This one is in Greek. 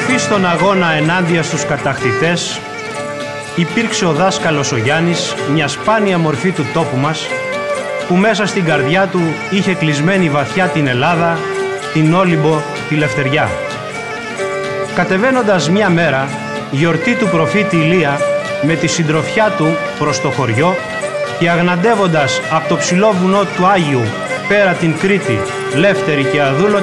στροφή στον αγώνα ενάντια στους κατακτητές υπήρξε ο δάσκαλος ο Γιάννης, μια σπάνια μορφή του τόπου μας, που μέσα στην καρδιά του είχε κλεισμένη βαθιά την Ελλάδα, την Όλυμπο, τη Λευτεριά. Κατεβαίνοντας μια μέρα, γιορτή του προφήτη Ηλία, με τη συντροφιά του προς το χωριό και αγναντεύοντας από το ψηλό βουνό του Άγιου πέρα την Κρήτη, Λεύτερη και Αδούλωτη,